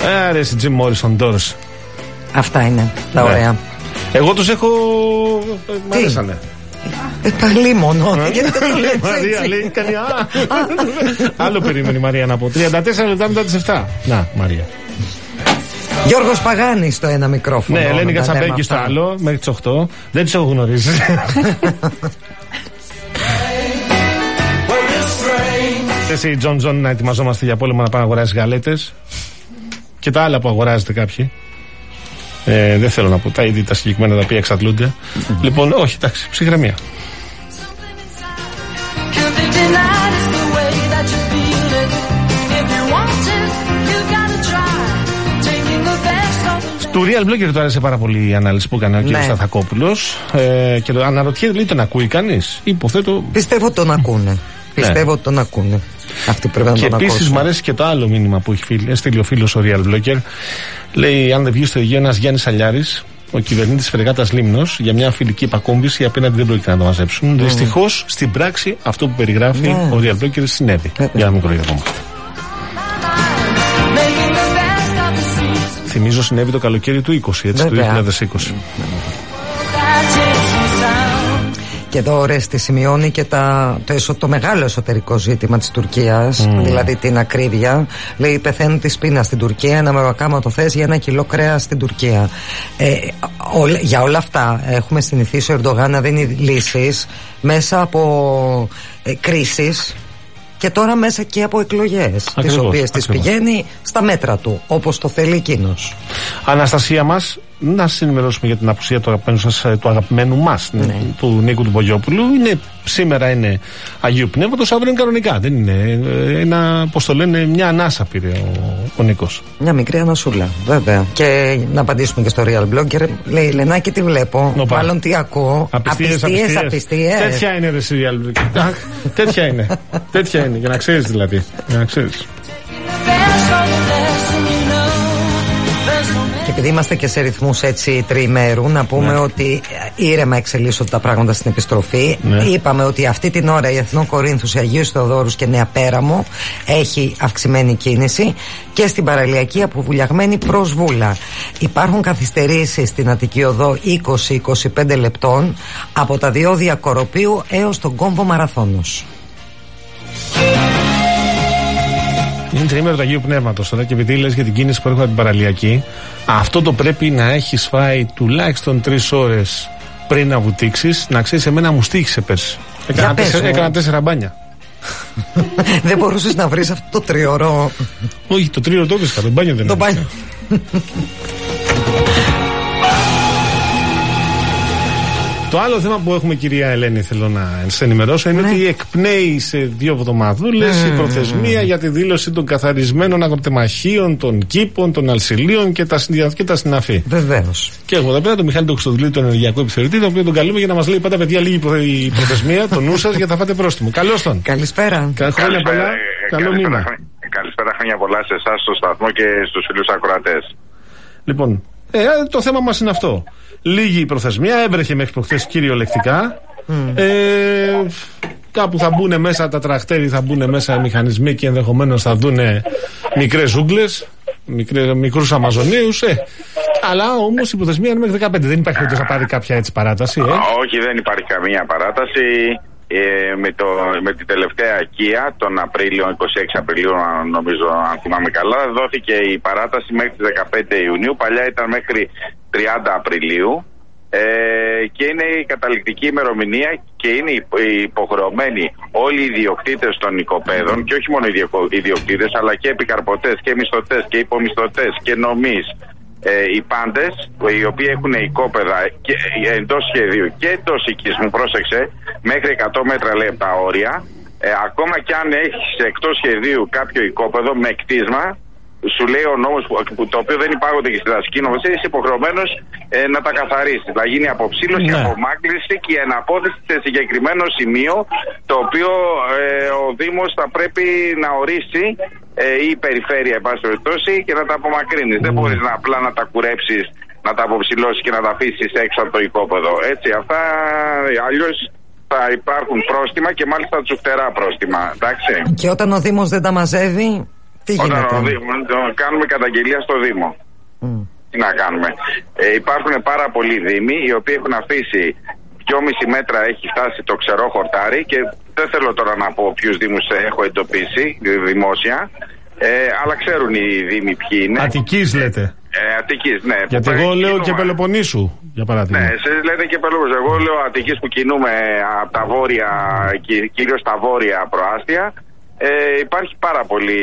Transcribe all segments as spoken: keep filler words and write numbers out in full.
Άρεσε Jim Morrison Doors. Αυτά είναι τα ναι. ωραία. Εγώ τους έχω. Μ' αρέσανε. Ε, τα λίμωνο. Γιατί το λέει Μαρία, λέει κάνει. Άλλο περίμενε η Μαρία να πω. τριάντα τέσσερα λεπτά μετά τις εφτά. Να, Μαρία. Γιώργος Παγάνης στο ένα μικρόφωνο. Ναι, Ελένη Κατσαμπέκη στο άλλο, μέχρι τις οκτώ. Δεν τις έχω γνωρίσει. Εσύ, Τζον Τζον, να ετοιμαζόμαστε για πόλεμο, να πάμε να αγοράσει γαλέτες. Και τα άλλα που αγοράζετε κάποιοι. Ε, δεν θέλω να πω τα είδη τα συγκεκριμένα τα οποία εξαντλούνται. Mm-hmm. Λοιπόν, όχι, εντάξει, ψυχραιμία. Του Real Blogger του άρεσε πάρα πολύ η ανάλυση που έκανε ο κ. Σταθακόπουλος. Ε, και το αναρωτιέται, λέει, τον ακούει κανείς? Υποθέτω. Πιστεύω τον ακούνε. Πιστεύω ότι τον ακούνε. Αυτοί πρέπει να και τον ακούσουν. επίσης μου αρέσει και το άλλο μήνυμα που έχει στείλει ο φίλος ο Real Blogger. Λέει: αν δεν βγει στο Αιγαίο ένας Γιάννης Αλιάρης, ο κυβερνήτης Φρεγάτας Λίμνος, για μια φιλική επακόμβηση, απέναντι δεν πρόκειται να το μαζέψουν. Mm. Δυστυχώς στην πράξη αυτό που περιγράφει mm. ο Real Blogger συνέβη. Mm. Για να μην κοροϊδευόμαστε. Θυμίζω συνέβη το καλοκαίρι του είκοσι, έτσι, του δύο χιλιάδες είκοσι. Και εδώ Ρέστη σημειώνει και τα, το, εσω, το μεγάλο εσωτερικό ζήτημα της Τουρκίας, mm. δηλαδή την ακρίβεια. Λέει: πεθαίνουν τη πείνα στην Τουρκία, ένα μεροκάμα το θες για ένα κιλό κρέας στην Τουρκία. Ε, ό, για όλα αυτά έχουμε συνηθίσει ο Ερντογάν να δίνει λύσεις μέσα από ε, κρίσεις. Και τώρα μέσα και από εκλογές, τις οποίες τις πηγαίνει στα μέτρα του, όπως το θέλει εκείνος. Αναστασία μας, να σας ενημερώσουμε για την απουσία του αγαπημένου σας, του αγαπημένου μας, ναι. του Νίκου του Μπογιόπουλου. Είναι, σήμερα είναι Αγίου Πνεύματος, αύριο είναι κανονικά. Δεν είναι ένα, πώς το λένε, μια ανάσα πήρε ο, ο Νίκος. Μια μικρή ανασούλα, βέβαια. Και να απαντήσουμε και στο Real Blogger. Λέει: Λενάκη, τι βλέπω, Νοπά. Μάλλον τι ακούω. Απιστίες, απιστίες, απιστίες. Τέτοια είναι ρε Real Blogger. Τέτοια είναι. Τέτοια είναι, για να ξέρεις δηλαδή. Για να ξέρεις. Και επειδή είμαστε και σε ρυθμούς έτσι τριημέρου, να πούμε ναι. ότι ήρεμα εξελίσσονται τα πράγματα στην επιστροφή. Ναι. Είπαμε ότι αυτή την ώρα η Εθνό Κορίνθους, η Αγίου Θεοδόρους και Νέα Πέραμο έχει αυξημένη κίνηση και στην παραλιακή αποβουλιαγμένη προς Βούλα. Υπάρχουν καθυστερήσεις στην Αττική Οδό είκοσι με είκοσι πέντε λεπτών από τα διόδια Κοροπίου έως τον κόμβο Μαραθώνος. Είναι τριήμερο του Αγίου Πνεύματος τώρα και επειδή λες για την κίνηση που έρχονται από την παραλιακή, αυτό το πρέπει να έχεις φάει τουλάχιστον τρεις ώρες πριν να βουτήξεις. Να ξέρεις, εμένα μου στοίχησε πέρσι. Έκανα, τέσσερα, έκανα τέσσερα μπάνια. Δεν μπορούσες να βρεις αυτό το τριωρό? Όχι, το τριωρό το έβρισκα, το μπάνιο δεν το μπάνιο. Το άλλο θέμα που έχουμε, κυρία Ελένη, θέλω να σε ενημερώσω, είναι ναι. ότι εκπνέει σε δύο εβδομαδούλες mm. η προθεσμία για τη δήλωση των καθαρισμένων αγροτεμαχίων, των κήπων, των αλσιλίων και τα, και τα συναφή. Βεβαίως. Και έχουμε εδώ πέρα τον Μιχάλη τον Χρυστοδηλίδη, τον ενεργειακό επιθεωρητή, τον οποίο τον καλούμε για να μας λέει πάντα: παιδιά, λίγη η προθεσμία, το νου σας, για θα φάτε πρόστιμο. Καλώς τον. Καλησπέρα. Χρόνια πολλά. Καλό μήνα. Καλησπέρα, χρόνια πολλά σε εσάς, στο σταθμό και στους φίλους ακροατές. Λοιπόν, ε, το θέμα μας είναι αυτό. Λίγη η προθεσμία, έβρεχε μέχρι προχθές κυριολεκτικά. Mm. Ε, κάπου θα μπουν μέσα τα τρακτέρι, θα μπουν μέσα οι μηχανισμοί και ενδεχομένως θα δουν μικρές ζούγκλες, μικρούς Αμαζονίους. Ε. Αλλά όμως η προθεσμία είναι μέχρι δεκαπέντε. Δεν υπάρχει περίπτωση να πάρει κάποια έτσι παράταση. Ε. Όχι, δεν υπάρχει καμία παράταση. Ε, με, το, με την τελευταία Kia τον Απρίλιο, είκοσι έξι Απριλίου νομίζω, αν θυμάμαι καλά, δόθηκε η παράταση μέχρι τις δεκαπέντε Ιουνίου. Παλιά ήταν μέχρι τριάντα Απριλίου ε, και είναι η καταληκτική ημερομηνία και είναι υποχρεωμένοι όλοι οι ιδιοκτήτες των οικοπαίδων, και όχι μόνο οι ιδιοκτήτες αλλά και επικαρποτές και μισθωτές και υπομισθωτές και νομείς, Ε, οι πάντες οι οποίοι έχουν οικόπεδα και, εντός σχεδίου και εντός οικισμού, πρόσεξε, μέχρι εκατό μέτρα λέει τα όρια, ε, ακόμα και αν έχεις εκτός σχεδίου κάποιο οικόπεδο με κτίσμα, σου λέει ο νόμος που, που, το οποίο δεν υπάρχονται και στη δασική νομοθεσία, είσαι υποχρεωμένος ε, να τα καθαρίσεις. Θα γίνει αποψήλωση, ναι. απομάκρυνση και η αναπόθεση σε συγκεκριμένο σημείο, το οποίο ε, ο Δήμος θα πρέπει να ορίσει ε, ή η περιφέρεια, εν πάση περιπτώσει, και να τα απομακρύνεις. Mm. Δεν μπορείς να, απλά να τα κουρέψεις, να τα αποψηλώσεις και να τα αφήσεις έξω από το οικόπεδο. Έτσι, αυτά αλλιώς θα υπάρχουν πρόστιμα και μάλιστα τσουχτερά πρόστιμα. Εντάξει. Και όταν ο Δήμος δεν τα μαζεύει, Τι γίνεται? Όταν κάνουμε καταγγελία στο Δήμο. Mm. Τι να κάνουμε. Ε, υπάρχουν πάρα πολλοί δήμοι οι οποίοι έχουν αφήσει δυόμιση μέτρα έχει φτάσει το ξερό χορτάρι και δεν θέλω τώρα να πω ποιους δήμους έχω εντοπίσει δημόσια, ε, αλλά ξέρουν οι δήμοι ποιοι είναι. Αττικής λέτε. Ε, Αττικής, ναι. Γιατί εγώ λέω και Πελοποννήσου, για παράδειγμα. Ναι, εσείς λέτε και Πελοποννήσου. Εγώ λέω Αττικής που κινούμε από τα βόρεια, κυρίως τα βόρεια προάστια. Ε, υπάρχει πάρα πολύ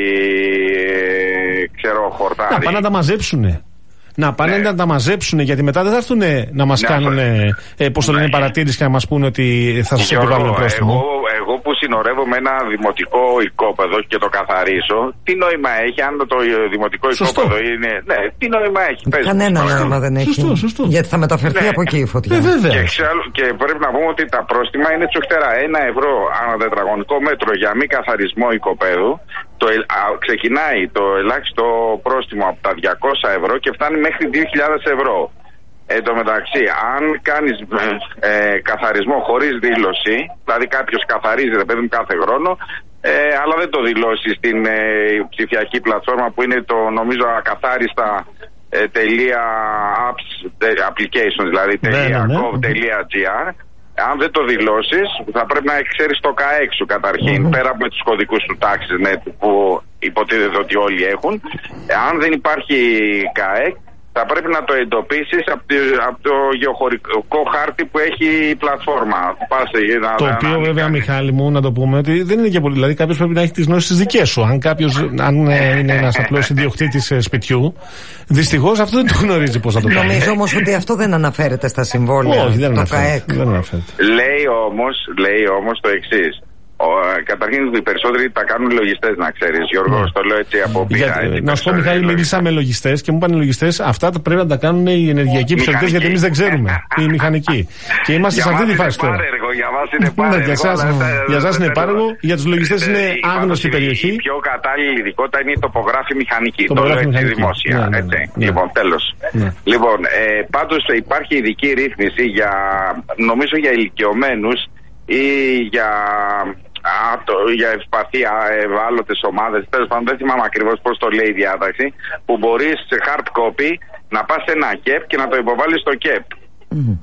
ε, ξερό χορτάρι. Να πάνε να τα μαζέψουνε. Να πάνε ναι. να τα μαζέψουν, γιατί μετά δεν θα έρθουν να μας ναι, κάνουν ε, πώς το λένε, ναι. παρατήρηση και να μας πούνε ότι θα σας επιβάλλουν πρόστιμο. Εγώ, εγώ που συνορεύω με ένα δημοτικό οικόπεδο και το καθαρίσω, τι νόημα έχει αν το δημοτικό σωστό. Οικόπεδο είναι. Ναι, τι νόημα έχει. Κανένα νόημα δεν έχει. Σωστό, σωστό. Γιατί θα μεταφερθεί ναι. από εκεί η φωτιά. Ε, και, ξέρω, και πρέπει να πούμε ότι τα πρόστιμα είναι τσουχτερά. Ένα ευρώ ανά τετραγωνικό μέτρο για μη καθαρισμό οικοπαίδου. Το, α, ξεκινάει το ελάχιστο πρόστιμο από τα διακόσια ευρώ και φτάνει μέχρι δύο χιλιάδες ευρώ. Εν τω μεταξύ, αν κάνεις ε, καθαρισμό χωρίς δήλωση, δηλαδή κάποιος καθαρίζει ρε παιδί μου κάθε χρόνο, ε, αλλά δεν το δηλώσει στην ε, ψηφιακή πλατφόρμα που είναι το νομίζω ακαθάριστα ε, τελεία apps, τε, application, δηλαδή .gov.gr. Αν δεν το δηλώσεις, θα πρέπει να ξέρεις το ΚΑΕΚ σου καταρχήν, mm-hmm. πέρα από τους κωδικούς του τάξης ναι, που υποτίθεται ότι όλοι έχουν. Αν δεν υπάρχει ΚΑΕΚ, θα πρέπει να το εντοπίσεις από το, από το γεωχωρικό χάρτη που έχει η πλατφόρμα. Πάσε, να, το να, οποίο να, βέβαια, να... Μιχάλη μου, να το πούμε ότι δεν είναι και πολύ. Δηλαδή, κάποιος πρέπει να έχει τις γνώσεις τις δικές σου. Αν κάποιος αν είναι ένας απλός ιδιοκτήτης σπιτιού, δυστυχώς αυτό δεν το γνωρίζει πώς θα το κάνει. Νομίζω όμως ότι αυτό δεν αναφέρεται στα συμβόλαια. Όχι, δεν το αναφέρεται. Δεν αναφέρεται. Λέει όμως, λέει όμως το εξής. Ο, καταρχήν οι περισσότεροι τα κάνουν λογιστές, να ξέρεις, Γιώργο, yeah. το λέω έτσι από πείρα. Να σου πω, Μιχάλη, μιλήσα με λογιστές και μου είπαν οι λογιστές αυτά πρέπει να τα κάνουν οι ενεργειακοί επιστολητές, γιατί εμείς δεν ξέρουμε. Οι μηχανικοί. Και είμαστε σε αυτή τη φάση τώρα. Για μας είναι πάργο. Για εσάς είναι πάργο, για τους λογιστές είναι άγνωστη περιοχή. Η πιο κατάλληλη ειδικότητα είναι η τοπογράφη μηχανική. Το λέω έτσι δημόσια. Λοιπόν, τέλος. Λοιπόν, πάντως υπάρχει ειδική ρύθμιση για, νομίζω για ηλικιωμένους ή για, α, το, για ευπαθή ευάλωτες ομάδες, τέλος πάντων δεν θυμάμαι ακριβώς πώς το λέει η διάταξη, που μπορείς σε hard copy να πας σε ένα κεπ και να το υποβάλεις στο κεπ. Mm-hmm.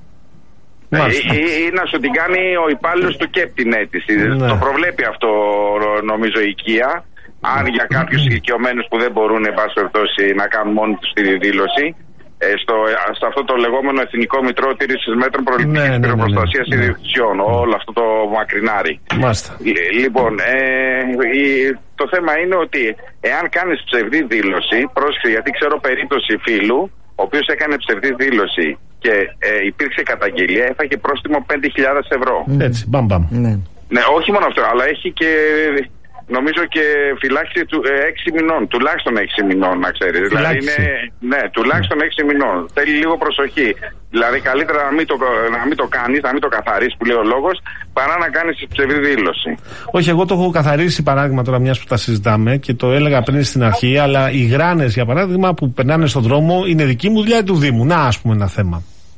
Ή, ή, ή να σου την κάνει ο υπάλληλος του κεπ την αίτηση. Mm-hmm. Το προβλέπει αυτό νομίζω η οικία. Αν για κάποιους ηλικιωμένους που δεν μπορούν εν πάση περιπτώσει να κάνουν μόνοι τους τη δήλωση, Στο, στο αυτό το λεγόμενο Εθνικό Μητρό Τήρησης Μέτρων Προληπτικής ναι, ναι, Πυροπροστασίας ναι, ναι, ναι. Ιδιοκτησιών, ναι. όλο αυτό το μακρινάρι. Μάλιστα. Λοιπόν, ε, η, το θέμα είναι ότι εάν κάνεις ψευδή δήλωση, πρόσεχε, γιατί ξέρω περίπτωση φίλου, ο οποίος έκανε ψευδή δήλωση και ε, υπήρξε καταγγελία, έφαγε πρόστιμο πέντε χιλιάδες ευρώ. Έτσι, μπαμ μπαμ. Ναι. Ναι, όχι μόνο αυτό, αλλά έχει και... Νομίζω και φυλάξει του ε, έξι μηνών, τουλάχιστον έξι μηνών, να ξέρεις. Δηλαδή είναι, ναι, τουλάχιστον έξι μηνών. Θέλει λίγο προσοχή. Δηλαδή καλύτερα να μην το, να μην το κάνεις, να μην το καθαρίσεις που λέει ο λόγος, παρά να κάνεις ψευδή δήλωση. Όχι, εγώ το έχω καθαρίσει παράδειγμα τώρα, μιας που τα συζητάμε και το έλεγα πριν στην αρχή, αλλά οι γράνες για παράδειγμα που περνάνε στον δρόμο είναι δική μου δουλειά του Δήμου. Να, ας πούμε ένα θέμα.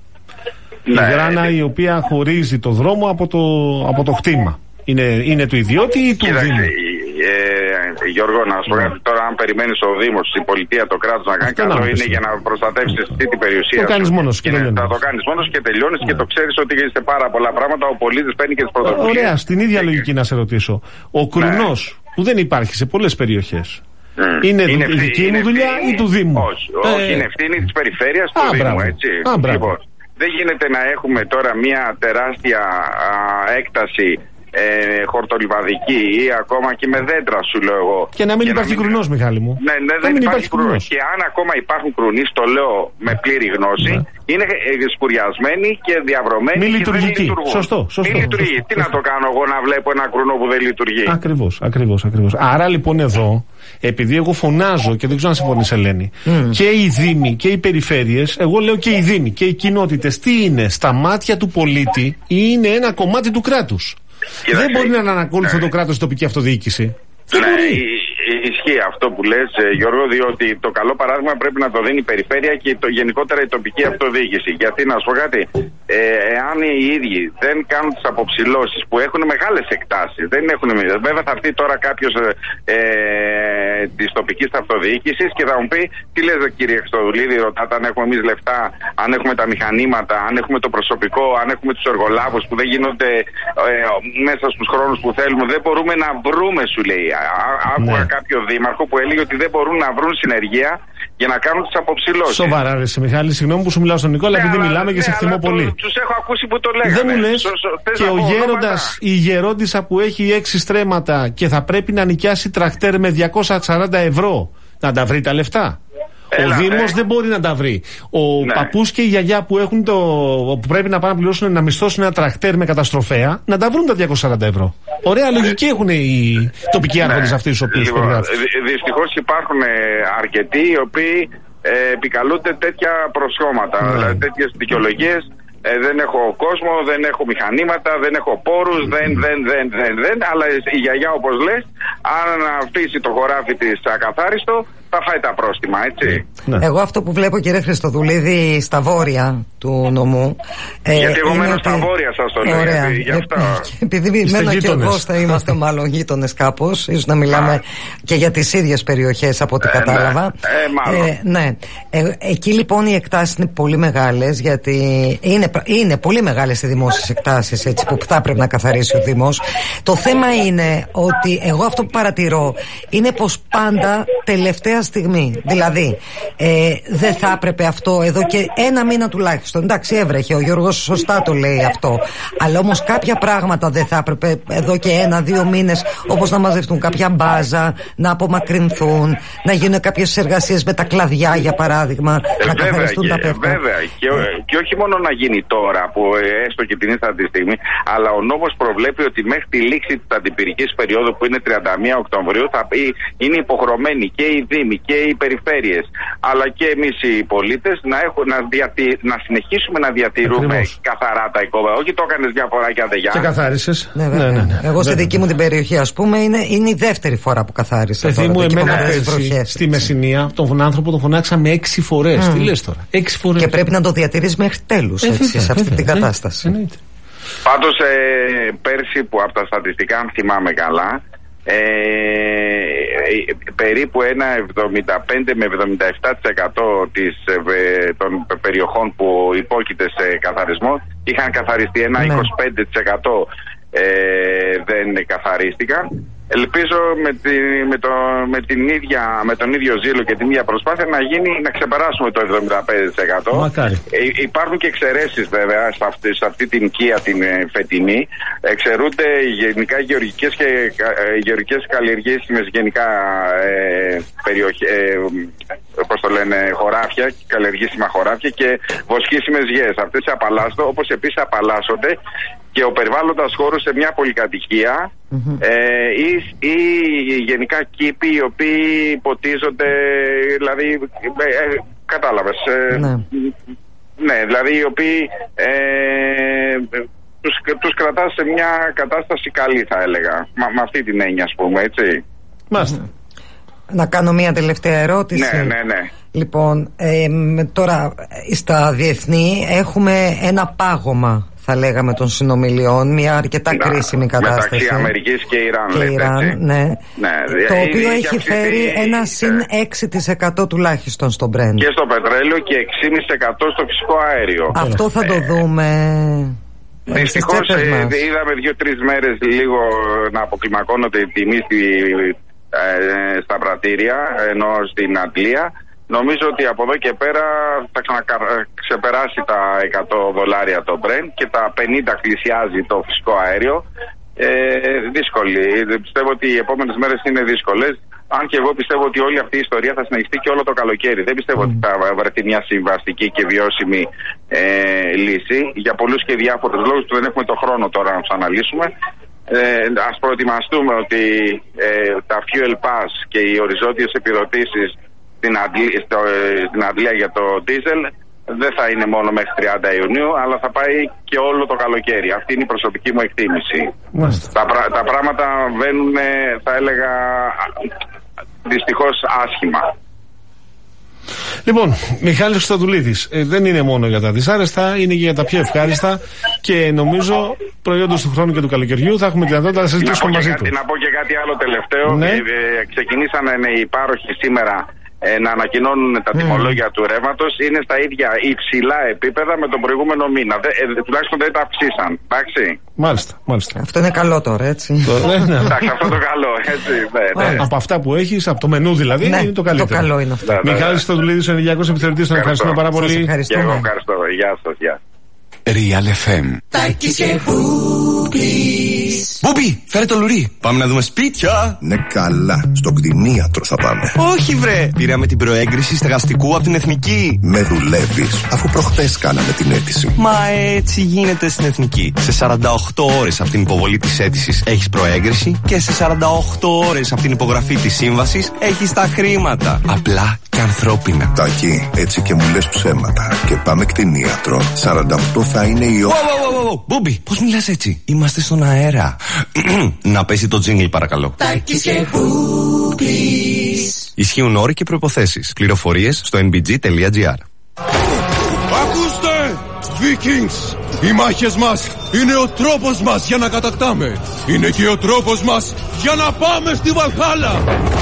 Ναι, η γράνα ναι. η οποία χωρίζει το δρόμο από το, από το κτήμα. Είναι, είναι του ιδιώτη ή του Κοίταξε, Δήμου. Ε, Γιώργο, να σου πω yeah. τώρα, αν περιμένεις ο Δήμος, η πολιτεία, το κράτος να κάνει, καλό είναι για να προστατεύσεις αυτή την περιουσία. Το κάνεις μόνος και τελειώνεις. Θα το κάνεις μόνος και τελειώνεις yeah. και το ξέρεις ότι σε πάρα πολλά πράγματα ο πολίτης παίρνει και τις πρωτοβουλίες. Ωραία, στην ίδια και... λογική να σε ρωτήσω. Ο κρουνός yeah. που δεν υπάρχει σε πολλές περιοχές. Mm. Είναι, είναι η δική μου δουλειά ή του Δήμου? Όχι, ε... όχι είναι ευθύνη της περιφέρειας του Δήμου, έτσι. Λοιπόν, δεν γίνεται να έχουμε τώρα μια τεράστια α, έκταση Ε, χορτολιβαδική ή ακόμα και με δέντρα, σου λέω εγώ. Και να μην υπάρχει κρουνός, Μιχάλη μου. Ναι, ναι, δεν υπάρχει κρουνός. Και αν ακόμα υπάρχουν κρουνοί, το λέω με πλήρη γνώση, ναι. είναι σκουριασμένοι και διαβρωμένοι. Μη λειτουργικοί. Σωστό, σωστό. Μη λειτουργεί. Τι να το κάνω εγώ να βλέπω ένα κρουνό που δεν λειτουργεί? Ακριβώς, ακριβώς, ακριβώς. Άρα λοιπόν εδώ, επειδή εγώ φωνάζω και δεν ξέρω αν συμφωνείς, Ελένη, mm. και οι δήμοι και οι περιφέρειες, εγώ λέω και οι δήμοι και οι κοινότητες, τι είναι στα μάτια του πολίτη ή είναι ένα κομμάτι του κράτους? Κοίταξε, δεν μπορεί να είναι ανακόλουθο ναι. το κράτος, η τοπική αυτοδιοίκηση. Δεν ναι, μπορεί. Ισχύει αυτό που λες, Γιώργο, διότι το καλό παράδειγμα πρέπει να το δίνει η περιφέρεια και το, γενικότερα η τοπική αυτοδιοίκηση. Γιατί να σου πω κάτι, ε, εάν οι ίδιοι δεν κάνουν τις αποψηλώσεις που έχουν μεγάλες εκτάσεις, δεν έχουν, βέβαια θα έρθει τώρα κάποιος ε, ε, της τοπικής αυτοδιοίκησης και θα μου πει, τι λες κύριε Χριστοδουλίδη, ρωτάτε αν έχουμε εμείς λεφτά, αν έχουμε τα μηχανήματα, αν έχουμε το προσωπικό, αν έχουμε τους εργολάβους που δεν γίνονται ε, μέσα στους χρόνους που θέλουμε, δεν μπορούμε να βρούμε, σου λέει. Άκουγα ναι. κάποιο δήμαρχο που έλεγε ότι δεν μπορούν να βρουν συνεργεία για να κάνουν τις αποψηλώσεις. Σοβαρά, ρε Μιχάλη, συγγνώμη που σου μιλάω στον Νικόλα, ναι, επειδή αλλά, μιλάμε ναι, και σε εκτιμώ πολύ. Τους έχω ακούσει που το λέγανε. Δεν μου λες, και ο γέροντας, η γερόντισσα που έχει έξι στρέμματα και θα πρέπει να νοικιάσει τρακτέρ με διακόσια σαράντα ευρώ, να τα βρει τα λεφτά. Έλα, ο Δήμος ε. δεν μπορεί να τα βρει. Ο ναι. παππούς και η γιαγιά που, έχουν το, που πρέπει να πάνε να πληρώσουν, να μισθώσουν ένα τρακτέρ με καταστροφέα, να τα βρουν τα διακόσια σαράντα ευρώ. Ωραία λογική έχουν οι τοπικοί άρχοντες ναι. αυτοί τους οποίους λοιπόν, περιγράφουν. Δυστυχώς υπάρχουν αρκετοί οι οποίοι ε, επικαλούνται τέτοια προσχώματα, ναι. δηλαδή τέτοιες δικαιολογίες. Ε, δεν έχω κόσμο, δεν έχω μηχανήματα, δεν έχω πόρους, mm. δεν, δεν, δεν, δεν, δεν, αλλά η γιαγιά όπως λες, αν αφήσει το χωράφι της ακαθάριστο, θα φάει τα πρόστιμα, έτσι. Ναι. Εγώ αυτό που βλέπω, κύριε Χριστοδουλίδη, στα βόρεια του νομού. Ε, Γιατί εγώ μένω ότι... στα βόρεια, σας το λέω. Ωραία. Γι' αυτό. Ε, επειδή μένω και εγώ, θα είμαστε μάλλον γείτονες κάπως. Ίσως να μιλάμε και για τις ίδιες περιοχές από ό,τι ε, κατάλαβα. Ναι, ε, μάλλον. Ε, ναι. Ε, εκεί λοιπόν οι εκτάσεις είναι πολύ μεγάλες, γιατί είναι, είναι πολύ μεγάλες οι δημόσιες εκτάσεις, έτσι, που θα πρέπει να καθαρίσει ο Δήμος. Το θέμα είναι ότι εγώ αυτό που παρατηρώ είναι πως πάντα τελευταία στιγμή. Δηλαδή, ε, δεν θα έπρεπε αυτό εδώ και ένα μήνα τουλάχιστον. Εντάξει, έβρεχε, ο Γιώργος σωστά το λέει αυτό. Αλλά όμως κάποια πράγματα δεν θα έπρεπε εδώ και ένα-δύο μήνες, όπως να μαζευτούν κάποια μπάζα, να απομακρυνθούν, να γίνουν κάποιες εργασίες με τα κλαδιά, για παράδειγμα, ε, να καθαριστούν τα πέφτα. Βέβαια, και, και όχι μόνο να γίνει τώρα, που έστω και την ήρθα τη στιγμή, αλλά ο νόμος προβλέπει ότι μέχρι τη λήξη της αντιπυρικής περίοδου, που είναι τριάντα μία Οκτωβρίου, θα είναι υποχρεωμένοι και οι Δήμοι και οι περιφέρειες, αλλά και εμείς οι πολίτες να, να, διατη, να συνεχίσουμε να διατηρούμε Ακριβώς. καθαρά τα οικόπεδα. Όχι το έκανες μια φορά και αδεγιά. Και καθάρισες. Ναι, ναι, ναι, ναι. Εγώ στη δική μου την περιοχή, ας πούμε, είναι, είναι η δεύτερη φορά που καθάρισα. Παιδί μου, εμένα πέρσι στη Μεσσηνία, τον άνθρωπο τον φωνάξαμε έξι φορές. Mm. Τι λες τώρα, έξι φορές. Και πρέπει να το διατηρείς μέχρι τέλους, ε, έτσι, σε αυτή την κατάσταση. Ναι, πάντως, ε, πέρσι που από τα στατιστικά, αν θυμάμαι καλά, Ε, περίπου ένα εβδομήντα πέντε με εβδομήντα επτά τοις εκατό της, ε, των περιοχών που υπόκειται σε καθαρισμό είχαν καθαριστεί. Ένα ναι. είκοσι πέντε τοις εκατό ε, δεν καθαρίστηκαν. Ελπίζω με, τη, με, το, με, την ίδια, με τον ίδιο ζήλο και την ίδια προσπάθεια να γίνει, να ξεπεράσουμε το εβδομήντα πέντε τοις εκατό. Ε, υπάρχουν και εξαιρέσεις βέβαια σε αυτή, σε αυτή την οικία την ε, φετινή. Εξαιρούνται γενικά γεωργικές και ε, γεωργικές καλλιεργήσιμες γενικά ε, περιοχές, ε, πώς το λένε, χωράφια, καλλιεργήσιμα χωράφια και βοσκήσιμες γέες. Αυτές απαλλάσσονται, όπως επίσης απαλλάσσονται και ο περιβάλλοντας χώρος σε μια πολυκατοικία mm-hmm. ε, ή, ή γενικά κήποι οι οποίοι ποτίζονται, δηλαδή ε, κατάλαβες ε, ναι. ναι, δηλαδή οι οποίοι ε, τους, τους κρατάς σε μια κατάσταση καλή, θα έλεγα, με, με αυτή την έννοια, ας πούμε, έτσι. Μάλιστα. Να κάνω μια τελευταία ερώτηση. Ναι, ναι, ναι. Λοιπόν, ε, τώρα στα διεθνή έχουμε ένα πάγωμα, θα λέγαμε, των συνομιλιών, μια αρκετά να, κρίσιμη κατάσταση. Μεταξύ Αμερικής και Ιράν, και λέτε, Ιράν, έτσι. Ναι. ναι. Το οποίο έχει φέρει ένα συν έξι τοις εκατό τουλάχιστον στο Brent. Και στο πετρέλαιο και έξι κόμμα πέντε τοις εκατό στο φυσικό αέριο. Αυτό θα το δούμε. Δυστυχώς ε, είδαμε δύο-τρεις μέρες λίγο να αποκλιμακώνονται η τιμή στη, ε, στα πρατήρια, ενώ στην Αγγλία. Νομίζω ότι από εδώ και πέρα θα ξεπεράσει τα εκατό δολάρια το Brent και τα πενήντα πλησιάζει το φυσικό αέριο. Ε, δύσκολη. Πιστεύω ότι οι επόμενες μέρες είναι δύσκολες. Αν και εγώ πιστεύω ότι όλη αυτή η ιστορία θα συνεχιστεί και όλο το καλοκαίρι. Δεν πιστεύω mm. ότι θα βρεθεί μια συμβαστική και βιώσιμη ε, λύση. Για πολλούς και διάφορους λόγους που δεν έχουμε το χρόνο τώρα να τους αναλύσουμε. Ε, ας προετοιμαστούμε ότι ε, τα fuel pass και οι οριζόντιες επιδοτήσεις στην Αντλία, στο, στην Αντλία για το ντίζελ δεν θα είναι μόνο μέχρι τριάντα Ιουνίου, αλλά θα πάει και όλο το καλοκαίρι. Αυτή είναι η προσωπική μου εκτίμηση. Τα, τα πράγματα βαίνουν, θα έλεγα, δυστυχώς άσχημα. Λοιπόν, Μιχάλης Χρυστοδουλίδης, ε, δεν είναι μόνο για τα δυσάρεστα, είναι και για τα πιο ευχάριστα και νομίζω προϊόντος του χρόνου και του καλοκαιριού θα έχουμε τη δυνατότητα να συζητήσουμε μαζί κάτι, του. Να πω και κάτι άλλο τελευταίο. Ναι. Ε, ε, ξεκινήσανε οι πάροχοι σήμερα ε, να ανακοινώνουν τα mm. τιμολόγια του ρεύματος. Είναι στα ίδια υψηλά επίπεδα με τον προηγούμενο μήνα. Δε, ε, τουλάχιστον δεν τα αυξήσαν. Εντάξει. Μάλιστα, μάλιστα. Αυτό είναι καλό τώρα, έτσι. Εντάξει, αυτό το καλό, έτσι. Ναι, ναι. Από αυτά που έχεις, από το μενού δηλαδή, ναι, είναι το καλύτερο. Το καλό είναι αυτό. Ναι, ναι, ναι. Μιχάλης Χρυστοδουλίδης, ο ενεργειακός επιθεωρητής, τον ευχαριστούμε πάρα πολύ. Ευχαριστούμε. Και εγώ ευχαριστώ. Γεια σας, γεια. Real εφ εμ. Τάκης και Μπούμπης. Μπούμπη, φέρε το λουρί. Πάμε να δούμε σπίτια. Ναι, καλά. Στον κτηνίατρο θα πάμε. Όχι, βρε. Πήραμε την προέγκριση στεγαστικού από την Εθνική. Με δουλεύεις, αφού προχτές κάναμε την αίτηση. Μα έτσι γίνεται στην Εθνική. Σε σαράντα οκτώ ώρες από την υποβολή της αίτησης έχεις προέγκριση και σε σαράντα οκτώ ώρες από την υπογραφή της σύμβασης έχεις τα χρήματα. Απλά και ανθρώπινα. Τάκη, έτσι και μου λες ψέματα. Και πάμε κτηνίατρο. σαράντα οκτώ θα είναι η ώρα. Μπούμπη, πώς μιλάς έτσι? Είμαστε στον αέρα. Να πέσει το τζίνγκλ, παρακαλώ. Τάκης και Μπούμπης. Ισχύουν όροι και προϋποθέσεις. Πληροφορίες στο εν μπι τζι τελεία τζι άρ. Ακούστε! Vikings! Οι μάχες μας είναι ο τρόπος μας για να κατακτάμε. Είναι και ο τρόπος μας για να πάμε στη Βαλχάλα.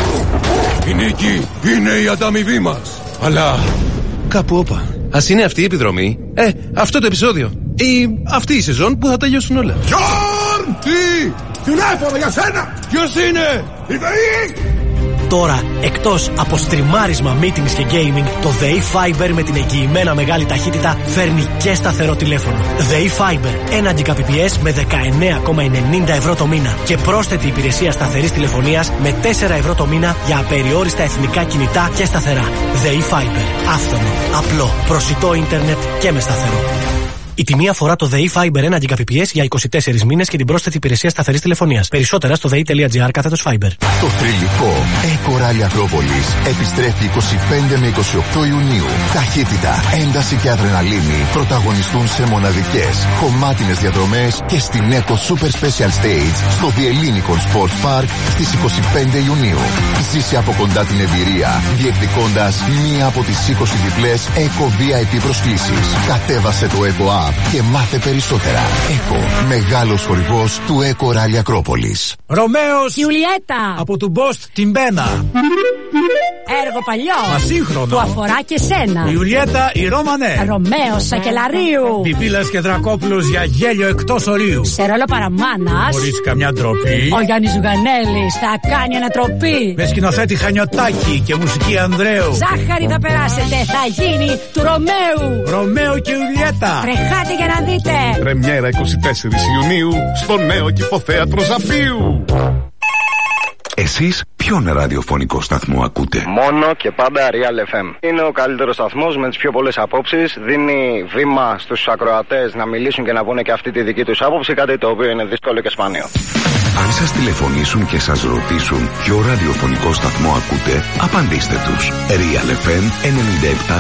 Η νίκη είναι η ανταμοιβή μας. Αλλά κάπου όπα. Ας είναι αυτή η επιδρομή. Ε, αυτό το επεισόδιο. Ή αυτή η σεζόν που θα τελειώσουν όλα. Γιόρν! Τι! Τηλέφωνο για σένα! Ποιος είναι? Η ΔΕΗ! Τώρα, εκτός από στριμάρισμα, meetings και gaming, το ΔΕΗ Fiber με την εγγυημένα μεγάλη ταχύτητα φέρνει και σταθερό τηλέφωνο. ΔΕΗ Fiber, ένα Gbps με δεκαεννέα κόμμα ενενήντα ευρώ το μήνα και πρόσθετη υπηρεσία σταθερής τηλεφωνίας με τέσσερα ευρώ το μήνα για απεριόριστα εθνικά κινητά και σταθερά. ΔΕΗ Fiber, άφθονο, απλό, προσιτό ίντερνετ και με σταθερό. Η τιμή αφορά το ΔΕΗ Fiber ένα Gbps για είκοσι τέσσερις μήνες και την πρόσθετη υπηρεσία σταθερής τηλεφωνίας. Περισσότερα στο δei.gr κάθετος Fiber. Το θρυλικό Eco-Rally Ακρόπολης επιστρέφει είκοσι πέντε με είκοσι οκτώ Ιουνίου. Ταχύτητα, ένταση και αδρεναλίνη πρωταγωνιστούν σε μοναδικές χωμάτινες διαδρομές και στην Eco Super Special Stage στο Διελλήνικον Sports Park στις είκοσι πέντε Ιουνίου. Ζήσε από κοντά την εμπειρία διεκδικώντας μία από τις είκοσι διπλές Eco βι άι πι προσκλήσεις. Κατέβασε το Eco App και μάθε περισσότερα. Eco, μεγάλος χορηγός του Eco Rally Ακρόπολης. Ρωμαίος Γιουλιέτα από του Μπόστ την Μπένα. Έργο παλιό. Μα σύγχρονο. Που αφορά και σένα. Ιουλιέτα η Ρώμανε. Ρωμαίος Σακελαρίου. Πιπίλας και Δρακόπουλος για γέλιο εκτός ορίου. Σε ρόλο παραμάνας. Χωρίς καμιά ντροπή. Ο Γιάννης Ζουγανέλης θα κάνει ανατροπή. Με σκηνοθέτη Χανιωτάκη και μουσική Ανδρέου. Ζάχαρη θα περάσετε. Θα γίνει του Ρωμαίου. Ρωμαίο και Ιουλιέτα. Τρεχάτε για να δείτε. Πρεμιέρα είκοσι τέσσερις Ιουνίου στο νέο Κηφοθέατρο Ζαπίου. Εσείς ποιον ραδιοφωνικό σταθμό ακούτε? Μόνο και πάντα Real εφ εμ. Είναι ο καλύτερος σταθμός με τις πιο πολλές απόψεις. Δίνει βήμα στους ακροατές να μιλήσουν και να πούνε και αυτή τη δική τους άποψη, κάτι το οποίο είναι δύσκολο και σπάνιο. Αν σας τηλεφωνήσουν και σας ρωτήσουν ποιο ραδιοφωνικό σταθμό ακούτε, απαντήστε τους. Real εφ εμ ενενήντα επτά